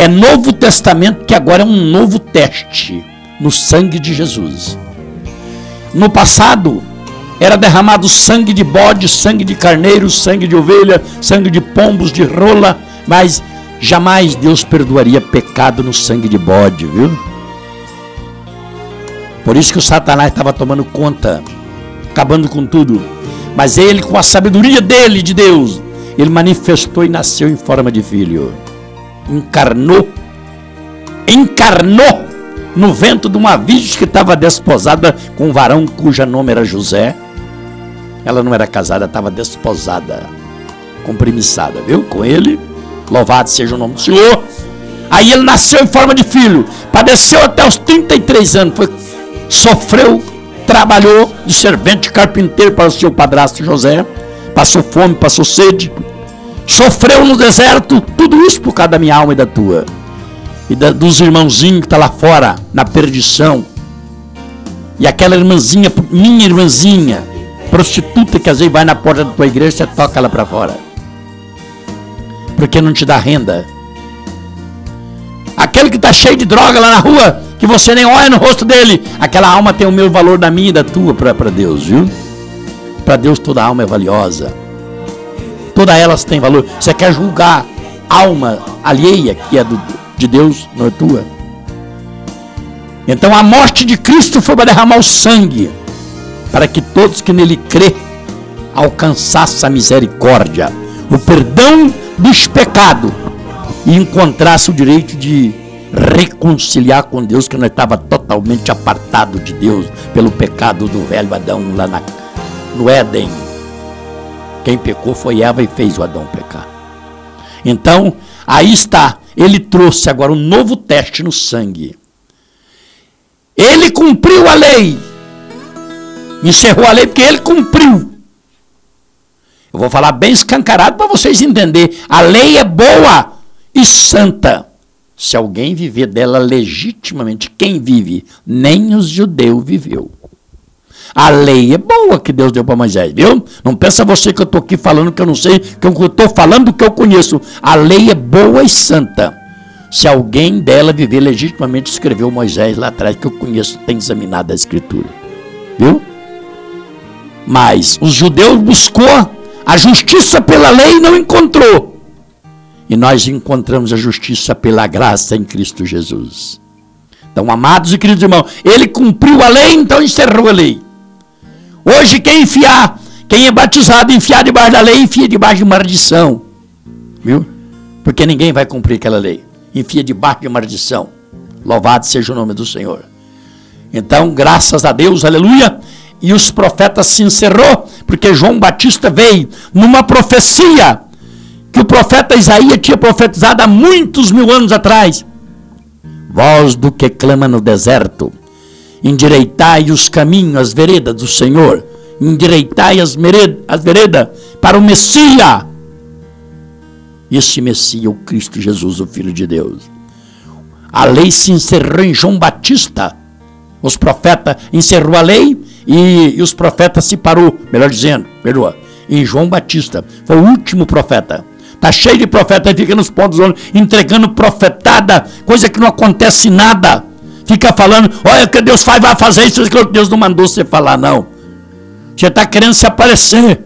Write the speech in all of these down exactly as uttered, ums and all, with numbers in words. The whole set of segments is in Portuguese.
É Novo Testamento, que agora é um novo teste no sangue de Jesus. No passado, era derramado sangue de bode, sangue de carneiro, sangue de ovelha, sangue de pombos, de rola, mas jamais Deus perdoaria pecado no sangue de bode, viu? Por isso que o Satanás estava tomando conta, acabando com tudo. Mas ele, com a sabedoria dele, de Deus, ele manifestou e nasceu em forma de filho. Encarnou, encarnou no ventre de uma virgem que estava desposada com um varão cujo nome era José. Ela não era casada, estava desposada, compromissada, viu? Com ele, louvado seja o nome do Senhor. Aí ele nasceu em forma de filho, padeceu até os trinta e três anos, foi, sofreu, trabalhou de servente carpinteiro para o seu padrasto José, passou fome, passou sede, sofreu no deserto, tudo isso por causa da minha alma e da tua, e da, dos irmãozinhos que estão lá fora, na perdição, e aquela irmãzinha, minha irmãzinha, prostituta que às vezes vai na porta da tua igreja, você toca ela para fora, porque não te dá renda. Aquele que está cheio de droga lá na rua, que você nem olha no rosto dele, aquela alma tem o mesmo valor da minha e da tua para Deus, viu? Para Deus toda alma é valiosa, todas elas têm valor. Você quer julgar alma alheia, que é do, de Deus, não é tua? Então a morte de Cristo foi para derramar o sangue, para que todos que nele crê alcançassem a misericórdia, o perdão dos pecados, e encontrasse o direito de reconciliar com Deus, que nós estava totalmente apartado de Deus pelo pecado do velho Adão lá na, no Éden. Quem pecou foi Eva e fez o Adão pecar. Então, aí está, ele trouxe agora um novo teste no sangue. Ele cumpriu a lei, encerrou a lei porque ele cumpriu. Eu vou falar bem escancarado para vocês entenderem. A lei é boa e santa, se alguém viver dela legitimamente. Quem vive? Nem os judeus viveu. A lei é boa que Deus deu para Moisés, viu? Não pensa você que eu estou aqui falando que eu não sei, que eu estou falando do que eu conheço. A lei é boa e santa, se alguém dela viver legitimamente. Escreveu Moisés lá atrás, que eu conheço, tem examinado a escritura, viu? Mas os judeus buscou a justiça pela lei e não encontrou. E nós encontramos a justiça pela graça em Cristo Jesus. Então, amados e queridos irmãos, ele cumpriu a lei, então encerrou a lei. Hoje, quem enfiar, quem é batizado, enfiar debaixo da lei, enfia debaixo de maldição. Viu? Porque ninguém vai cumprir aquela lei. Enfia debaixo de maldição. Louvado seja o nome do Senhor. Então, graças a Deus, aleluia. E os profetas se encerrou, porque João Batista veio numa profecia que o profeta Isaías tinha profetizado há muitos mil anos atrás. Voz do que clama no deserto, endireitai os caminhos, as veredas do Senhor, endireitai as, as veredas para o Messias. Esse Messias é o Cristo Jesus, o Filho de Deus. A lei se encerrou em João Batista. Os profetas encerrou a lei e, e os profetas se parou, melhor dizendo, perdoa, em João Batista. Foi o último profeta. Está cheio de profeta, fica nos pontos entregando profetada, coisa que não acontece nada. Fica falando, olha que Deus faz, vai fazer isso, que Deus não mandou você falar, não. Você está querendo se aparecer.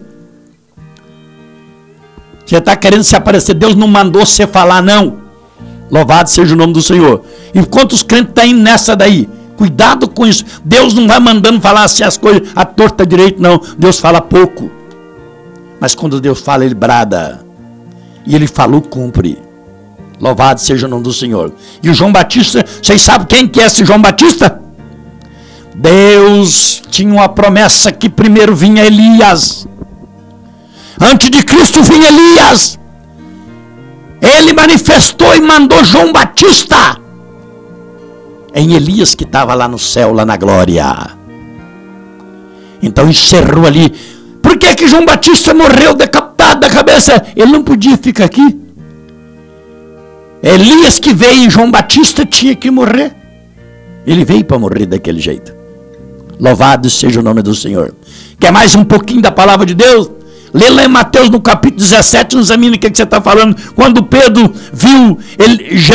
Você está querendo se aparecer, Deus não mandou você falar, não. Louvado seja o nome do Senhor. E quantos crentes estão indo nessa daí? Cuidado com isso. Deus não vai mandando falar assim as coisas à torta direito, não. Deus fala pouco. Mas quando Deus fala, ele brada. E ele falou, cumpre. Louvado seja o nome do Senhor. E o João Batista, vocês sabem quem que é esse João Batista? Deus tinha uma promessa que primeiro vinha Elias. Antes de Cristo vinha Elias. Ele manifestou e mandou João Batista. Em Elias que estava lá no céu, lá na glória. Então encerrou ali. Por que que João Batista morreu decapitado da cabeça? Ele não podia ficar aqui. Elias que veio em João Batista tinha que morrer. Ele veio para morrer daquele jeito. Louvado seja o nome do Senhor. Quer mais um pouquinho da palavra de Deus? Lê lá em Mateus no capítulo dezessete, não examina o que, que você está falando. Quando Pedro viu ele,